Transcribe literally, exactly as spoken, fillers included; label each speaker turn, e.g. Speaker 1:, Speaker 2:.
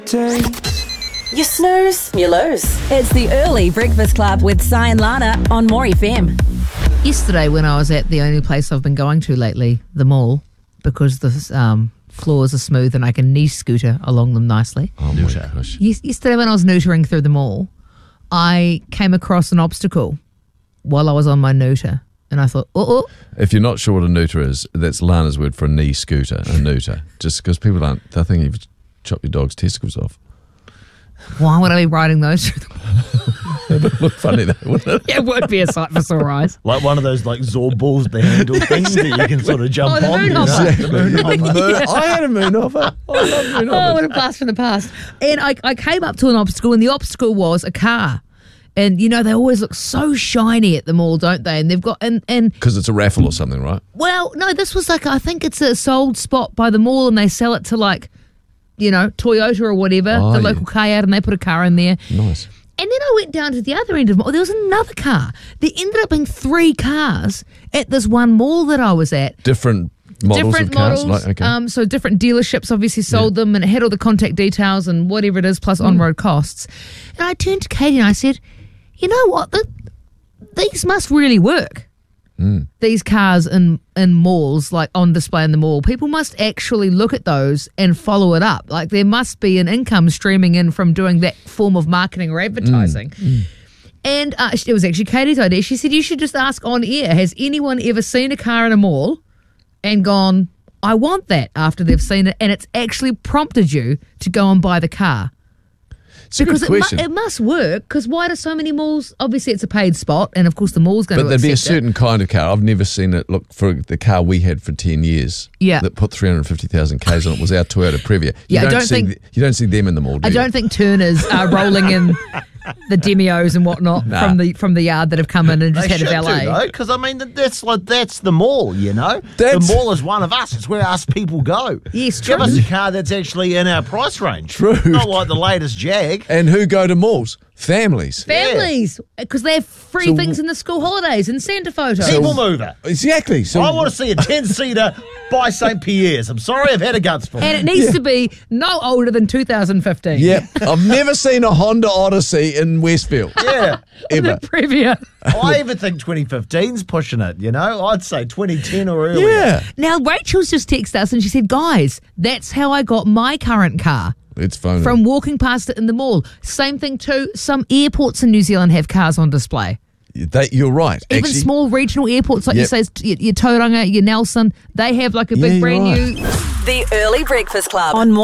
Speaker 1: You snooze, you lose.
Speaker 2: It's the Early Breakfast Club with Si and Lana on More F M.
Speaker 3: Yesterday when I was at the only place I've been going to lately, the mall, because the um, floors are smooth and I can knee scooter along them nicely.
Speaker 4: Oh my gosh.
Speaker 3: Yes, yesterday when I was neutering through the mall, I came across an obstacle while I was on my neuter. And I thought, oh, oh.
Speaker 4: If you're not sure what a neuter is, that's Lana's word for a knee scooter, a neuter. Just because people aren't, they think you've chopped your dog's testicles off.
Speaker 3: Why would I be riding those through the mall?
Speaker 4: It would look funny though, wouldn't it?
Speaker 3: Yeah, it would be a sight for sore eyes.
Speaker 5: Like one of those like Zorb balls, the handle things that you can sort of jump
Speaker 3: Oh, the
Speaker 5: on.
Speaker 3: moon
Speaker 5: you know?
Speaker 3: hopper.
Speaker 5: The moon hopper.
Speaker 4: Moon- I had a moon offer. I love moon
Speaker 3: Oh,
Speaker 4: offers.
Speaker 3: what a blast from the past. And I, I came up to an obstacle, and the obstacle was a car. And, you know, they always look so shiny at the mall, don't they? And they've got, and, and
Speaker 4: Because it's a raffle or something, right?
Speaker 3: well, no, this was like, I think it's a sold spot by the mall, and they sell it to like, you know, Toyota or whatever,
Speaker 4: Oh,
Speaker 3: the
Speaker 4: yeah.
Speaker 3: local car yard, and they put a car in there.
Speaker 4: Nice.
Speaker 3: And then I went down to the other end of the mall. There was another car. There ended up being three cars at this one mall that I was at.
Speaker 4: Different models
Speaker 3: different
Speaker 4: of cars.
Speaker 3: models.
Speaker 4: Like, okay.
Speaker 3: um, so different dealerships obviously sold them, and it had all the contact details and whatever it is, plus
Speaker 4: Mm.
Speaker 3: on-road costs. And I turned to Katie and I said, you know what? The, these must really work.
Speaker 4: Mm.
Speaker 3: These cars in, in malls, like on display in the mall, people must actually look at those and follow it up. Like there must be an income streaming in from doing that form of marketing or advertising.
Speaker 4: Mm.
Speaker 3: And uh, it was actually Katie's idea. She said, you should just ask on air, has anyone ever seen a car in a mall and gone, I want that, after they've seen it, and it's actually prompted you to go and buy the car?
Speaker 4: It's a
Speaker 3: Because
Speaker 4: good
Speaker 3: it, mu-
Speaker 4: question.
Speaker 3: it must work, because why do so many malls, obviously it's a paid spot, and of course the mall's going
Speaker 4: But
Speaker 3: to
Speaker 4: there'd be a
Speaker 3: accept it.
Speaker 4: certain kind of car. I've never seen it. Look, for the car we had for ten years,
Speaker 3: Yeah.
Speaker 4: that put three hundred fifty thousand kays on it was our Toyota Previa. You
Speaker 3: Yeah, I
Speaker 4: don't,
Speaker 3: don't
Speaker 4: see
Speaker 3: think-
Speaker 4: the- you don't see them in the mall, do
Speaker 3: I
Speaker 4: you?
Speaker 3: don't think Turners are rolling in the Demios and whatnot
Speaker 4: Nah.
Speaker 3: from the from the yard that have come in and just
Speaker 5: They
Speaker 3: had a
Speaker 5: should
Speaker 3: valet.
Speaker 5: do, though, because I mean that's like that's the mall, you know.
Speaker 4: That's-
Speaker 5: the mall is one of us. It's where us people go.
Speaker 3: Yes,
Speaker 5: Give
Speaker 3: true.
Speaker 5: us a car that's actually in our price range.
Speaker 4: True.
Speaker 5: Not like the latest Jag.
Speaker 4: And who go to malls? Families.
Speaker 3: Families, because they have free
Speaker 4: So-
Speaker 3: things in the school holidays and Santa photos.
Speaker 5: People mover.
Speaker 4: Exactly. So
Speaker 5: I want to see a ten-seater by Saint Pierre's. I'm sorry, I've had a guts full.
Speaker 3: and it needs to be no older than two thousand fifteen.
Speaker 4: yeah, I've never seen a Honda Odyssey in Westfield.
Speaker 5: Yeah.
Speaker 4: Ever.
Speaker 3: The Previa.
Speaker 5: I even think twenty fifteen's pushing it, you know? I'd say twenty ten or earlier.
Speaker 4: Yeah.
Speaker 3: Now, Rachel's just texted us and she said, guys, that's how I got my current car.
Speaker 4: It's phony.
Speaker 3: From walking past it in the mall. Same thing too, some airports in New Zealand have cars on display.
Speaker 4: That, you're right.
Speaker 3: Even
Speaker 4: Actually,
Speaker 3: small regional airports, like you
Speaker 4: Yep.
Speaker 3: say, your, your Tauranga, your Nelson, they have like a
Speaker 4: Yeah,
Speaker 3: big
Speaker 4: you're
Speaker 3: brand
Speaker 4: right.
Speaker 3: new...
Speaker 2: The Early Breakfast Club on More